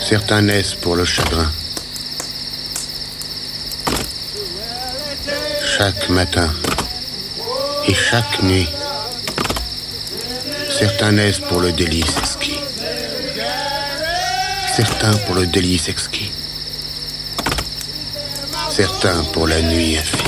Certains naissent pour le chagrin. Chaque matin et chaque nuit. Certains naissent pour le délice exquis. Certains pour le délice exquis. Certains pour la nuit infinie.